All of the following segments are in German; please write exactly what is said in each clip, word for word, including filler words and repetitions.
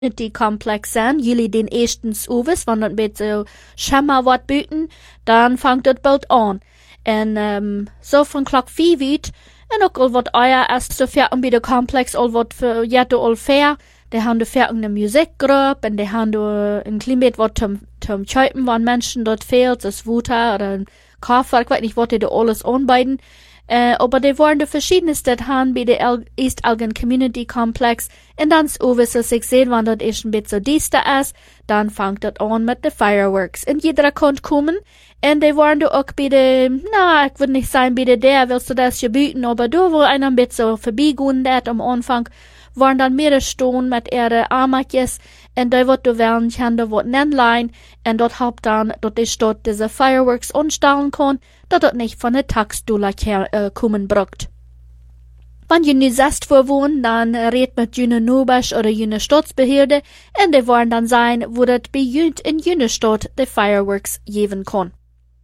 Community Complex sein, jullie den erstens uwes, wann dat met so Schemmer wat büten, dann fangt het bald an. En um, so van klok vier uit, en ook al wat eier erst so ver bij de complex, al wat voor jette al fair, de han de ver een muziekgroep, en de han de een klein beetje wat zum, zum Chuipen, wann Menschen dort fehlt, das Wuta oder ein Kaufwerk, weiß nicht, was die da alles anbieten. Uh, aber die waren de verschiedenste han bij de El East Elgin Community Complex. En dan is als ik zei, wanneer dat is een beetje dieste is, dan vangt het aan met de fireworks. En iedereen kon komen. En die waren er ook bij de, nou, ik wil niet zeggen bij de der, willst du das gebieten, aber da wo einer een beetje voorbijgaan dat am Anfang, waren dan meerdere stonden met ihre armetjes. En die wordt de wel een de wat nenlein. En dat helpt dan, dat de stad deze fireworks aanstellen kon, dat het niet van de taxdollar uh, komen brukt. Wanneer je nu zest voorwoont, dan reed met jene Nobers oder jene Stadsbeheerder en die waren dan zijn wo het bij junt in jene stad de fireworks geven kon.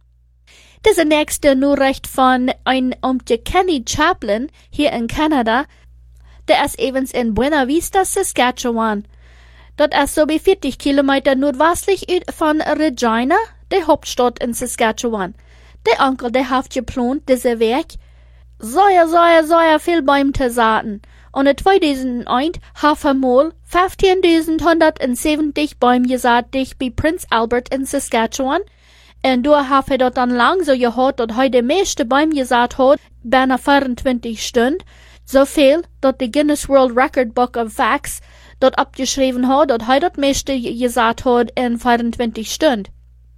Deze nächste Nachricht van een omtje Kenny Chaplin hier in Canada, der is evens in Buena Vista, Saskatchewan. Dat is so bij veertig kilometer noordwestlich uit van Regina, de Hauptstadt in Saskatchewan. De Onkel, der heeft geplant, deze week, sehr, sehr, sehr viel Bäume te zaten. Und in tweeduizend heeft hij mal vijftienduizendhonderdzeventig Bäume gezaad dicht bij Prince Albert in Saskatchewan. En door heeft hij dat dan lang zo gehad, dat hij de meeste Bäume gezaad had, bijna vierentwintig stunden. Zoveel, dat de Guinness World Record Book of Facts dat abgeschreven had, dat hij dat meeste gezaad had in vierentwintig stunden.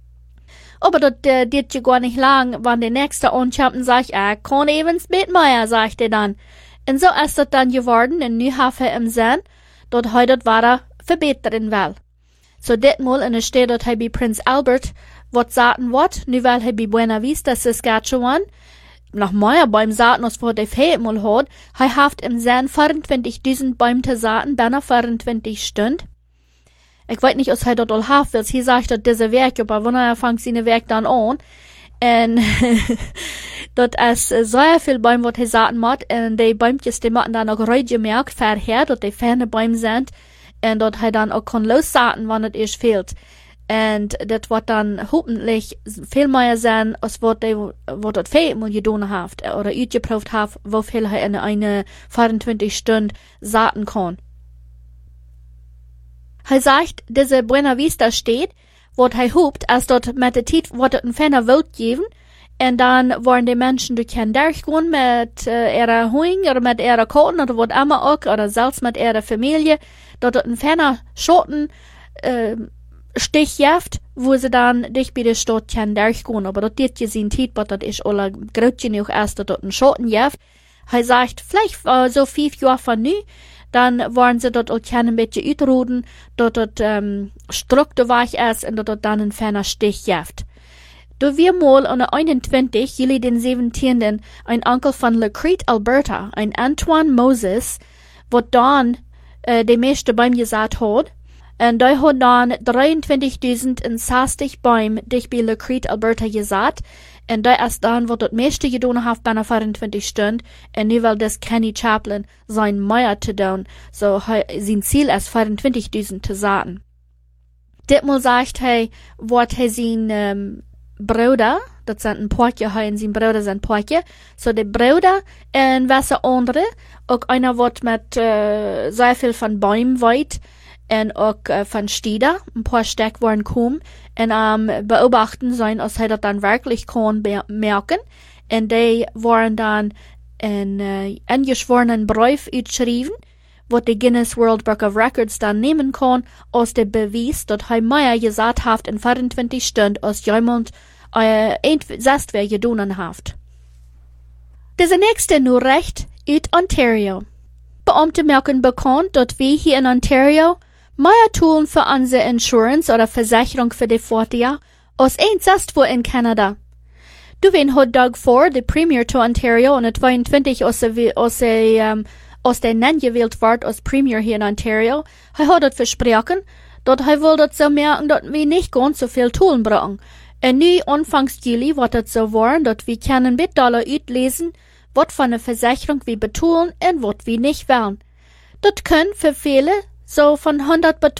Aber dat uh, dit je gar nicht lang, wann der nächste ankommt, sagt, er kann evens mit mehr, sagt er dann. Und so ist das dann geworden, und nu hat er im Sinn, dat hij dat ware verbeteren will. So ditmal in der Stadt, dat hij bij Prince Albert, wat zaten wat, nu will hij bij Buena Vista, Saskatchewan, noch mehr Bäume zaten, als wat hij viermal had, hij heeft im Sinn vierentwintigduizend Bäume te zaten, bijna vierentwintig Stunden. Ich weiß nicht, ob er das all hat, weil hier sagt, dass diese Werk, aber wenn er fängt seine Werk dann an, und das ist sehr viel Bäume, was er sagen muss, und die Bäumchen, die machen dann auch ruhig gemerkt, vorher, dass die ferne Bäume sind, und dass er dann auch kann lossaten, wenn es erst fehlt. Und das wird dann hoffentlich viel mehr sein, als was er, was das viermal getan hat, oder ausgeprüft hat, wie viel er in eine vierundzwanzig Stunden saten kann. Hij sagt, diese Buena Vista steht, wat hij hoopt, als dat met de tijd wordt het een fijne wild geven, en dan worden die mensen die kunnen durchgaan met uh, ihre hoing, oder met ihre katten, oder wat immer ook, oder zelfs met ihre familie, dat het een fijne schotten uh, stich heeft, wo sie dann dich bij de stad kunnen durchgaan. Aber dat dit je zien tijd, wat dat is alle groot genoeg is, dat het een schotten heeft. Hij sagt, vielleicht uh, so vijf jaar van nu, dann wollen sie dort auch ein bisschen uitroden, dass dort ähm, strukte weich ist und dass dort dann ein ferner Stich jaft. Da wir mal an der einundzwanzig, Juli den siebzehnten ein Onkel von Lacrete, Alberta, ein Antoine Moses, wat dann äh, die meeste Bäume gesagt hat, und der hat dann dreiundzwanzigtausendzestig Bäume dicht bei Lacrete, Alberta gesagt, und der ist dann, wat das meeste gedoen hat, bei einer vierundzwanzig Stunden, und nu will das Kenny Chaplin sein Meier zu tun, so sein Ziel ist vierundzwanzigtausend zu sagen. Ditmal sagt er, wat er sein ähm, Bruder, das sind ein Poortje, er und sein Bruder sind Poortje, so der Bruder und was andere, auch einer wat mit äh, sehr viel von Bäumen weit, und auch äh, von Städten, ein paar Stück waren kommen, und ähm, beobachten sein, als er das dann wirklich kann merken. Und die waren dann in äh, eingeschworenen Brief uitschrieben, was die Guinness World Book of Records dann nehmen kann, als der Beweis, dass er mehr gesagt hat in vierundzwanzig Stunden, als jemand äh, selbst wer gedonen hat. Diese nächste Nachricht aus Ontario. Beamte merken bekannt, dass wir hier in Ontario mehr tun für unsere Insurance oder Versicherung für die Fortjahr als eins ist wo in Kanada. Du wen hat Doug Ford, der Premier to Ontario, und zweiundzwanzig als er, als er, um, als der gewählt wird als Premier hier in Ontario, er hat das versprochen, dass er will das so merken, dass wir nicht ganz so viel tun brauchen. Und nu, anfangs Juli, wird das so werden, dass wir können mit Dollar auslesen, was von der Versicherung wir betun und was wir nicht wollen. Das können für viele so von hundert bis